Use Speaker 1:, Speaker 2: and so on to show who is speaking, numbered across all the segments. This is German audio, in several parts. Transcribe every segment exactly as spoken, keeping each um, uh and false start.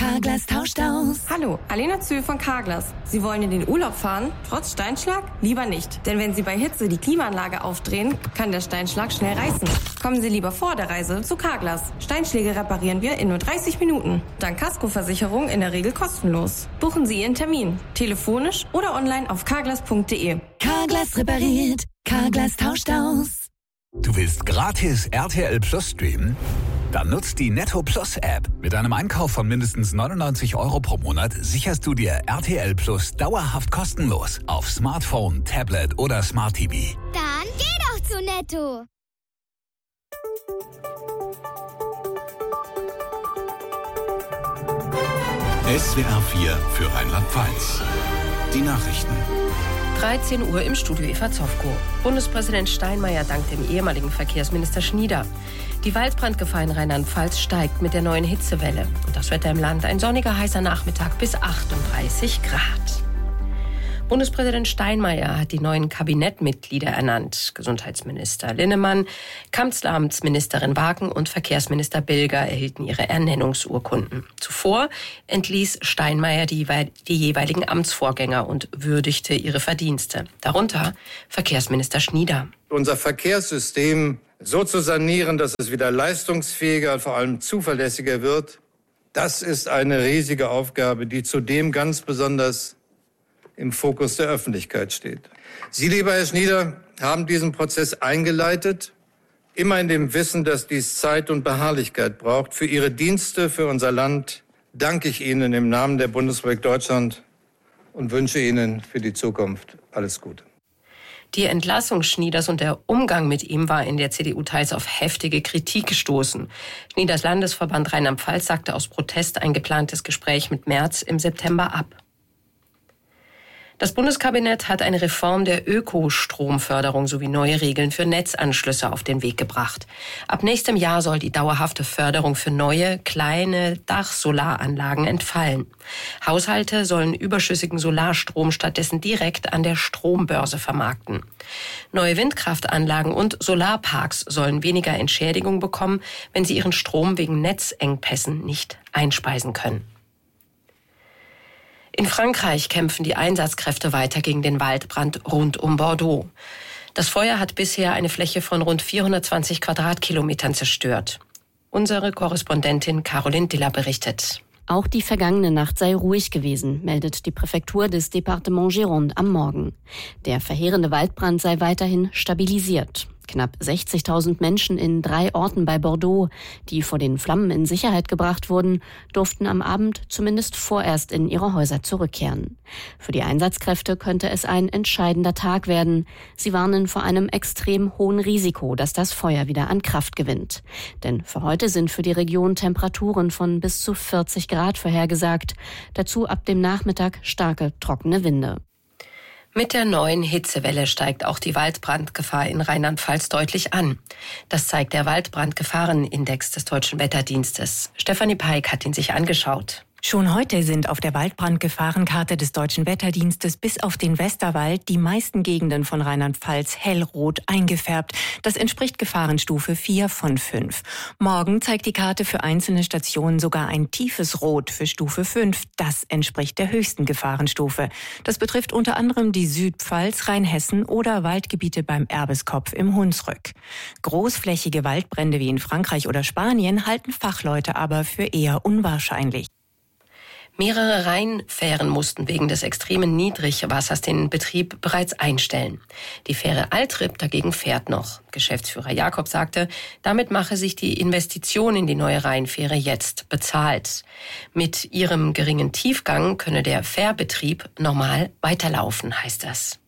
Speaker 1: Carglass tauscht aus.
Speaker 2: Hallo, Alena Zühl von Carglass. Sie wollen in den Urlaub fahren? Trotz Steinschlag? Lieber nicht. Denn wenn Sie bei Hitze die Klimaanlage aufdrehen, kann der Steinschlag schnell reißen. Kommen Sie lieber vor der Reise zu Carglass. Steinschläge reparieren wir in nur dreißig Minuten. Dank Kaskoversicherung in der Regel kostenlos. Buchen Sie Ihren Termin. Telefonisch oder online auf carglass punkt de.
Speaker 1: Carglass repariert. Carglass tauscht aus.
Speaker 3: Du willst gratis R T L Plus streamen? Dann nutzt die Netto Plus App. Mit einem Einkauf von mindestens neunundneunzig Euro pro Monat sicherst du dir R T L Plus dauerhaft kostenlos auf Smartphone, Tablet oder Smart T V.
Speaker 4: Dann geh doch zu Netto.
Speaker 5: S W R vier für Rheinland-Pfalz. Die Nachrichten.
Speaker 6: dreizehn Uhr im Studio Eva Zofko. Bundespräsident Steinmeier dankt dem ehemaligen Verkehrsminister Schnieder. Die Waldbrandgefahr in Rheinland-Pfalz steigt mit der neuen Hitzewelle. Und das Wetter im Land: ein sonniger, heißer Nachmittag bis achtunddreißig Grad. Bundespräsident Steinmeier hat die neuen Kabinettmitglieder ernannt. Gesundheitsminister Linnemann, Kanzleramtsministerin Waken und Verkehrsminister Bilger erhielten ihre Ernennungsurkunden. Zuvor entließ Steinmeier die, die jeweiligen Amtsvorgänger und würdigte ihre Verdienste. Darunter Verkehrsminister Schnieder.
Speaker 7: Unser Verkehrssystem so zu sanieren, dass es wieder leistungsfähiger und vor allem zuverlässiger wird, das ist eine riesige Aufgabe, die zudem ganz besonders im Fokus der Öffentlichkeit steht. Sie, lieber Herr Schnieder, haben diesen Prozess eingeleitet, immer in dem Wissen, dass dies Zeit und Beharrlichkeit braucht. Für Ihre Dienste, für unser Land danke ich Ihnen im Namen der Bundesrepublik Deutschland und wünsche Ihnen für die Zukunft alles Gute.
Speaker 6: Die Entlassung Schnieders und der Umgang mit ihm war in der C D U teils auf heftige Kritik gestoßen. Schnieders Landesverband Rheinland-Pfalz sagte aus Protest ein geplantes Gespräch mit Merz im September ab. Das Bundeskabinett hat eine Reform der Ökostromförderung sowie neue Regeln für Netzanschlüsse auf den Weg gebracht. Ab nächstem Jahr soll die dauerhafte Förderung für neue, kleine Dachsolaranlagen entfallen. Haushalte sollen überschüssigen Solarstrom stattdessen direkt an der Strombörse vermarkten. Neue Windkraftanlagen und Solarparks sollen weniger Entschädigung bekommen, wenn sie ihren Strom wegen Netzengpässen nicht einspeisen können. In Frankreich kämpfen die Einsatzkräfte weiter gegen den Waldbrand rund um Bordeaux. Das Feuer hat bisher eine Fläche von rund vierhundertzwanzig Quadratkilometern zerstört. Unsere Korrespondentin Caroline Diller berichtet.
Speaker 8: Auch die vergangene Nacht sei ruhig gewesen, meldet die Präfektur des Département Gironde am Morgen. Der verheerende Waldbrand sei weiterhin stabilisiert. Knapp sechzigtausend Menschen in drei Orten bei Bordeaux, die vor den Flammen in Sicherheit gebracht wurden, durften am Abend zumindest vorerst in ihre Häuser zurückkehren. Für die Einsatzkräfte könnte es ein entscheidender Tag werden. Sie warnen vor einem extrem hohen Risiko, dass das Feuer wieder an Kraft gewinnt. Denn für heute sind für die Region Temperaturen von bis zu vierzig Grad vorhergesagt. Dazu ab dem Nachmittag starke, trockene Winde.
Speaker 6: Mit der neuen Hitzewelle steigt auch die Waldbrandgefahr in Rheinland-Pfalz deutlich an. Das zeigt der Waldbrandgefahrenindex des Deutschen Wetterdienstes. Stefanie Peik hat ihn sich angeschaut.
Speaker 9: Schon heute sind auf der Waldbrandgefahrenkarte des Deutschen Wetterdienstes bis auf den Westerwald die meisten Gegenden von Rheinland-Pfalz hellrot eingefärbt. Das entspricht Gefahrenstufe vier von fünf. Morgen zeigt die Karte für einzelne Stationen sogar ein tiefes Rot für Stufe fünf. Das entspricht der höchsten Gefahrenstufe. Das betrifft unter anderem die Südpfalz, Rheinhessen oder Waldgebiete beim Erbeskopf im Hunsrück. Großflächige Waldbrände wie in Frankreich oder Spanien halten Fachleute aber für eher unwahrscheinlich.
Speaker 6: Mehrere Rheinfähren mussten wegen des extremen Niedrigwassers den Betrieb bereits einstellen. Die Fähre Altrip dagegen fährt noch. Geschäftsführer Jakob sagte, damit mache sich die Investition in die neue Rheinfähre jetzt bezahlt. Mit ihrem geringen Tiefgang könne der Fährbetrieb normal weiterlaufen, heißt das.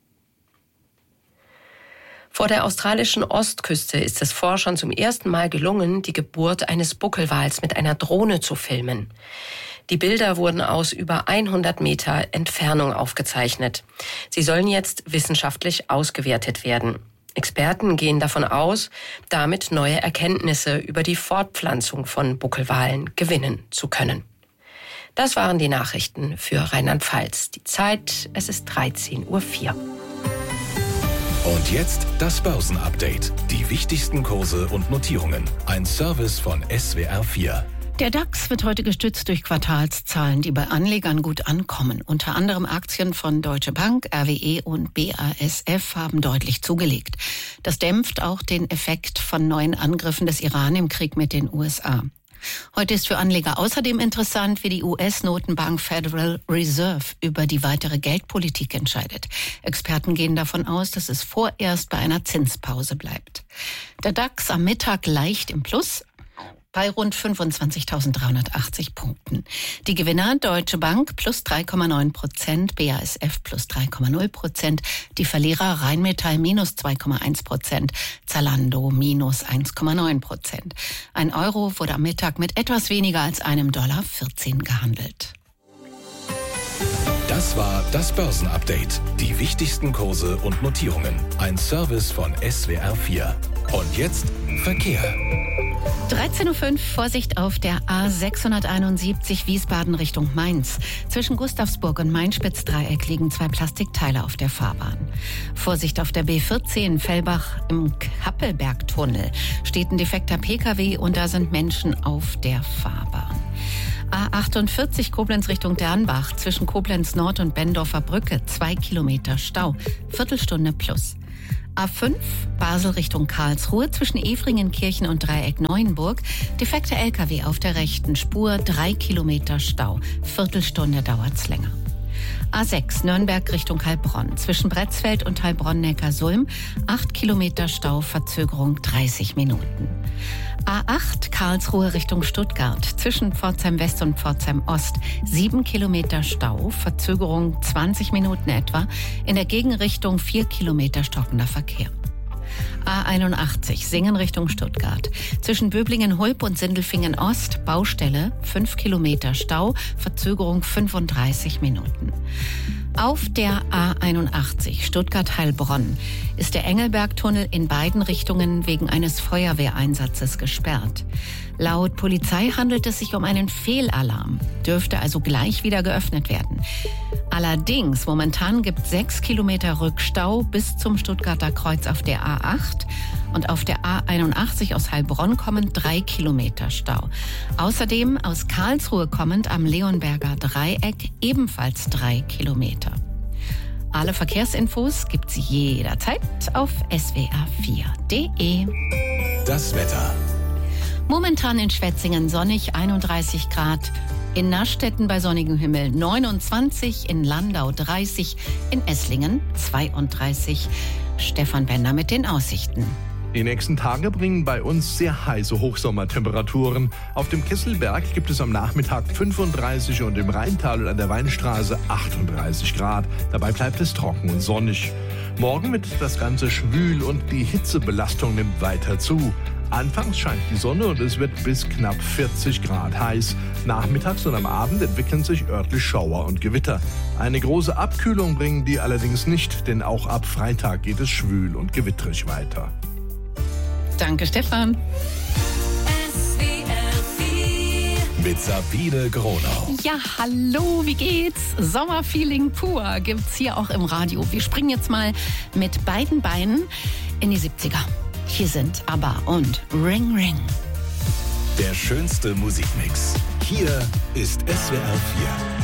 Speaker 6: Vor der australischen Ostküste ist es Forschern zum ersten Mal gelungen, die Geburt eines Buckelwals mit einer Drohne zu filmen. Die Bilder wurden aus über hundert Meter Entfernung aufgezeichnet. Sie sollen jetzt wissenschaftlich ausgewertet werden. Experten gehen davon aus, damit neue Erkenntnisse über die Fortpflanzung von Buckelwalen gewinnen zu können. Das waren die Nachrichten für Rheinland-Pfalz. Die Zeit, es ist dreizehn Uhr vier.
Speaker 5: Und jetzt das Börsenupdate. Die wichtigsten Kurse und Notierungen. Ein Service von S W R vier.
Speaker 10: Der DAX wird heute gestützt durch Quartalszahlen, die bei Anlegern gut ankommen. Unter anderem Aktien von Deutsche Bank, R W E und B A S F haben deutlich zugelegt. Das dämpft auch den Effekt von neuen Angriffen des Iran im Krieg mit den U S A. Heute ist für Anleger außerdem interessant, wie die U S-Notenbank Federal Reserve über die weitere Geldpolitik entscheidet. Experten gehen davon aus, dass es vorerst bei einer Zinspause bleibt. Der DAX am Mittag leicht im Plus bei rund fünfundzwanzigtausenddreihundertachtzig Punkten. Die Gewinner Deutsche Bank plus drei Komma neun Prozent, B A S F plus drei Komma null Prozent, die Verlierer Rheinmetall minus zwei Komma eins Prozent, Zalando minus eins Komma neun Prozent. Ein Euro wurde am Mittag mit etwas weniger als einem Dollar vierzehn gehandelt.
Speaker 5: Das war das Börsenupdate. Die wichtigsten Kurse und Notierungen. Ein Service von S W R vier. Und jetzt Verkehr.
Speaker 10: dreizehn Uhr fünf, Vorsicht auf der A sechshunderteinundsiebzig Wiesbaden Richtung Mainz. Zwischen Gustavsburg und Main-Spitz-Dreieck liegen zwei Plastikteile auf der Fahrbahn. Vorsicht auf der B vierzehn Fellbach im Kappelbergtunnel. Steht ein defekter P K W und da sind Menschen auf der Fahrbahn. A achtundvierzig Koblenz Richtung Dernbach. Zwischen Koblenz Nord und Bendorfer Brücke. Zwei Kilometer Stau. Viertelstunde plus. A fünf, Basel Richtung Karlsruhe, zwischen Efringenkirchen und Dreieck Neuenburg. Defekter L K W auf der rechten Spur, drei Kilometer Stau. Viertelstunde dauert's länger. A sechs, Nürnberg Richtung Heilbronn, zwischen Bretzfeld und Heilbronn-Neckarsulm, acht Kilometer Stau, Verzögerung dreißig Minuten. A acht, Karlsruhe Richtung Stuttgart, zwischen Pforzheim West und Pforzheim Ost, sieben Kilometer Stau, Verzögerung zwanzig Minuten etwa, in der Gegenrichtung vier Kilometer stockender Verkehr. A einundachtzig, Singen Richtung Stuttgart. Zwischen Böblingen-Hulb und Sindelfingen Ost, Baustelle, fünf Kilometer Stau, Verzögerung fünfunddreißig Minuten. Auf der A einundachtzig Stuttgart-Heilbronn ist der Engelbergtunnel in beiden Richtungen wegen eines Feuerwehreinsatzes gesperrt. Laut Polizei handelt es sich um einen Fehlalarm, dürfte also gleich wieder geöffnet werden. Allerdings, momentan gibt es sechs Kilometer Rückstau bis zum Stuttgarter Kreuz auf der A acht und auf der A einundachtzig aus Heilbronn kommend drei Kilometer Stau. Außerdem aus Karlsruhe kommend am Leonberger Dreieck ebenfalls drei Kilometer. Alle Verkehrsinfos gibt's jederzeit auf S W R vier Punkt de.
Speaker 5: Das Wetter.
Speaker 10: Momentan in Schwetzingen sonnig, einunddreißig Grad. In Nastetten bei sonnigem Himmel neunundzwanzig, in Landau dreißig, in Esslingen zweiunddreißig. Stefan Bender mit den Aussichten.
Speaker 11: Die nächsten Tage bringen bei uns sehr heiße Hochsommertemperaturen. Auf dem Kesselberg gibt es am Nachmittag fünfunddreißig und im Rheintal und an der Weinstraße achtunddreißig Grad. Dabei bleibt es trocken und sonnig. Morgen wird das Ganze schwül und die Hitzebelastung nimmt weiter zu. Anfangs scheint die Sonne und es wird bis knapp vierzig Grad heiß. Nachmittags und am Abend entwickeln sich örtlich Schauer und Gewitter. Eine große Abkühlung bringen die allerdings nicht, denn auch ab Freitag geht es schwül und gewittrig weiter.
Speaker 10: Danke, Stefan.
Speaker 1: S W R vier.
Speaker 5: Mit Sabine Gronau.
Speaker 10: Ja, hallo, wie geht's? Sommerfeeling pur gibt's hier auch im Radio. Wir springen jetzt mal mit beiden Beinen in die siebziger. Hier sind ABBA und Ring Ring.
Speaker 5: Der schönste Musikmix. Hier ist S W R vier.